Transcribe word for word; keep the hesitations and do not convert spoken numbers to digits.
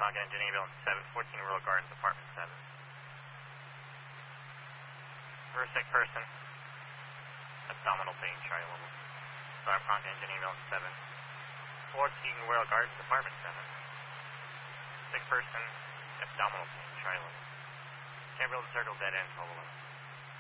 Contact Engine Ambulance seven, fourteen Royal Gardens, Apartment seven. For a sick person, abdominal pain, try level. Start Contact Engine Ambulance seven, fourteen Royal Gardens, Apartment seven. Sick person, abdominal pain, try level. Chamberlain Circle, dead end, hold eleven.